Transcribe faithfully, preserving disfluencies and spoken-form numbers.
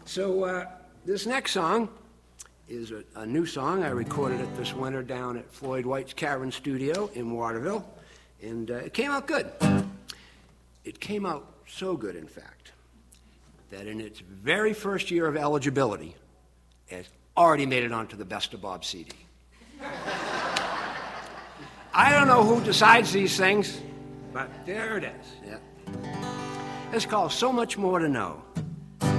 So uh, this next song is a, a new song. I recorded it this winter down at Floyd White's Cavern Studio in Waterville, and uh, it came out good. It came out so good, in fact, that in its very first year of eligibility, it already made it onto the Best of Bob C D. I don't know who decides these things, but there it is. Yeah. It's called So Much More to Know.